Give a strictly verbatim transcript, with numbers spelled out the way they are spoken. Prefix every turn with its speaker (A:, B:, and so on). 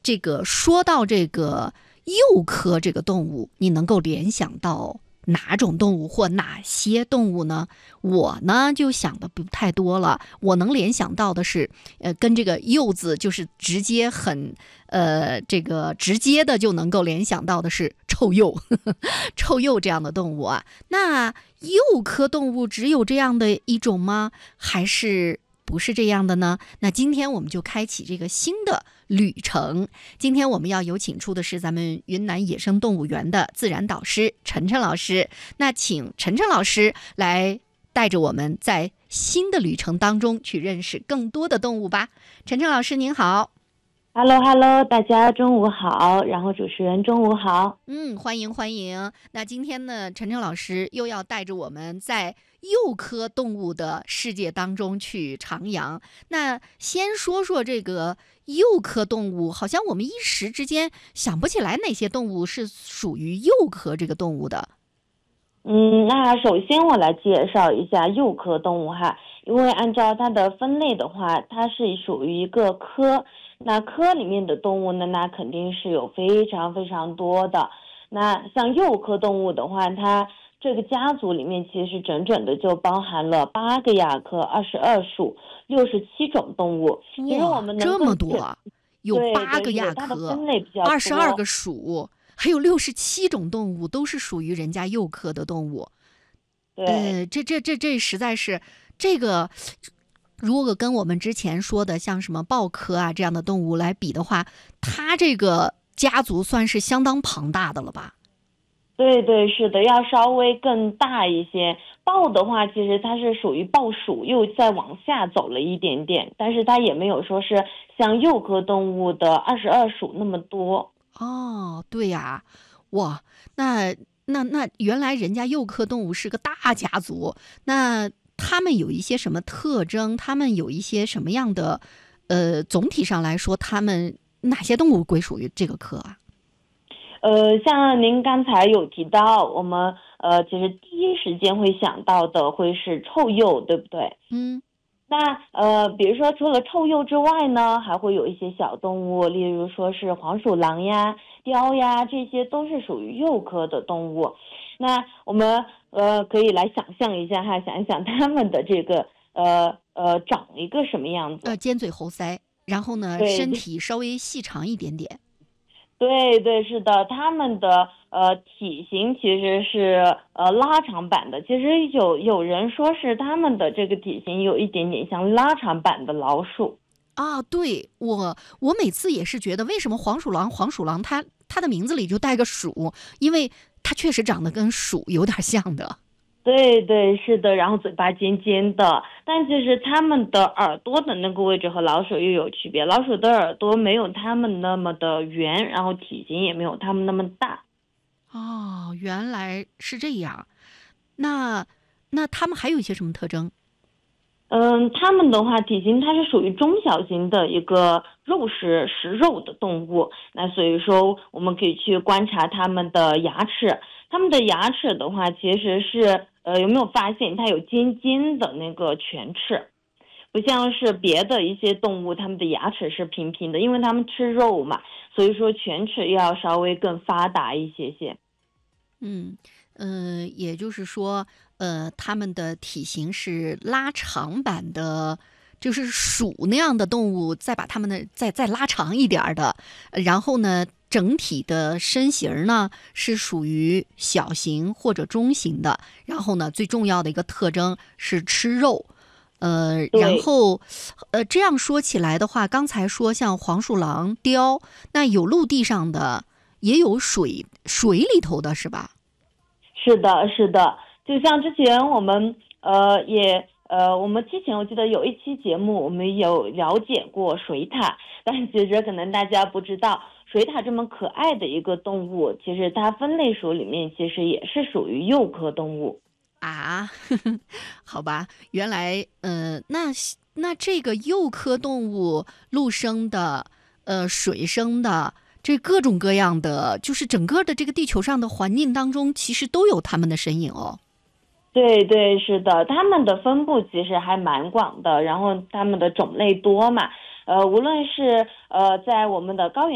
A: 这个说到这个鼬科这个动物，你能够联想到哪种动物或哪些动物呢？我呢就想的不太多了，我能联想到的是，呃，跟这个柚子就是直接很，呃，这个直接的就能够联想到的是臭鼬，呵呵臭鼬这样的动物啊。那鼬科动物只有这样的一种吗？还是不是这样的呢？那今天我们就开启这个新的旅程。今天我们要有请出的是咱们云南野生动物园的自然导师陈晨老师。那请陈晨老师来带着我们在新的旅程当中去认识更多的动物吧。陈晨老师您好。
B: Hello Hello， 大家中午好，然后主持人中午好。
A: 嗯，欢迎欢迎。那今天呢，陈晨老师又要带着我们在鼬科动物的世界当中去徜徉。那先说说这个鼬科动物，好像我们一时之间想不起来哪些动物是属于鼬科这个动物的。
B: 嗯，那首先我来介绍一下鼬科动物哈，因为按照它的分类的话，它是属于一个科。那科里面的动物呢，那肯定是有非常非常多的。那像鼬科动物的话，它这个家族里面其实整整的就包含了八个亚科、二十二属、六十七种动物。其实我们能
A: 这么多啊，有八个亚科、二十二个属，还有六十七种动物，都是属于人家鼬科的动物。
B: 对，
A: 呃，这这这这实在是这个。如果跟我们之前说的像什么豹科啊这样的动物来比的话，它这个家族算是相当庞大的了吧？
B: 对对，是的，要稍微更大一些。豹的话，其实它是属于豹属，又再往下走了一点点，但是它也没有说是像鼬科动物的二十二属那么多。
A: 哦，对呀，哇，那那那原来人家鼬科动物是个大家族，那他们有一些什么特征？他们有一些什么样的，呃，总体上来说，他们哪些动物归属于这个科啊？
B: 呃，像您刚才有提到，我们呃，其实第一时间会想到的会是臭鼬，对不对？
A: 嗯。
B: 那呃，比如说除了臭鼬之外呢，还会有一些小动物，例如说是黄鼠狼呀、雕呀，这些都是属于鼬科的动物。那我们呃可以来想象一下哈，想一想它们的这个呃呃长一个什么样子？
A: 呃，尖嘴猴腮，然后呢，身体稍微细长一点点。
B: 对对，是的，它们的呃体型其实是呃拉长版的。其实有有人说是它们的这个体型有一点点像拉长版的老鼠。
A: 啊，对，我我每次也是觉得，为什么黄鼠狼黄鼠狼它它的名字里就带个鼠，因为它确实长得跟鼠有点像的。
B: 对对，是的，然后嘴巴尖尖的，但就是它们的耳朵的那个位置和老鼠又有区别，老鼠的耳朵没有它们那么的圆，然后体型也没有它们那么大。
A: 哦，原来是这样。那那它们还有一些什么特征？
B: 嗯，它们的话，体型它是属于中小型的一个肉食食肉的动物，那所以说我们可以去观察它们的牙齿，它们的牙齿的话，其实是呃有没有发现它有尖尖的那个犬齿，不像是别的一些动物，它们的牙齿是平平的，因为它们吃肉嘛，所以说犬齿要稍微更发达一些些。
A: 嗯，呃，也就是说，呃，它们的体型是拉长版的，就是鼠那样的动物，再把它们的再再拉长一点儿的，呃然后呢，整体的身形呢是属于小型或者中型的，然后呢，最重要的一个特征是吃肉。呃，然后，呃，这样说起来的话，刚才说像黄鼠狼、雕，那有陆地上的，也有水水里头的，是吧？
B: 是的，是的，就像之前我们呃也呃我们之前我记得有一期节目我们有了解过水獭，但其实可能大家不知道，水獭这么可爱的一个动物，其实它分类属里面其实也是属于鼬科动物
A: 啊。呵呵好吧，原来呃那那这个鼬科动物，陆生的，呃水生的。这各种各样的，就是整个的这个地球上的环境当中，其实都有它们的身影哦。
B: 对对，是的，它们的分布其实还蛮广的，然后它们的种类多嘛，呃，无论是呃在我们的高原